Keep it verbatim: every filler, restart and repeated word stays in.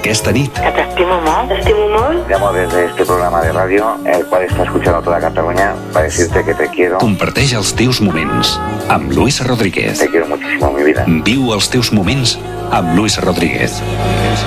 aquesta nit. Que t'estimo molt. T'estimo molt. Llamo desde este programa de radio, el cual está escuchando toda Cataluña, para decirte que te quiero. Comparteix els teus moments amb Luis Rodríguez. Te quiero muchísimo, mi vida. Viu els teus moments amb Luis Rodríguez.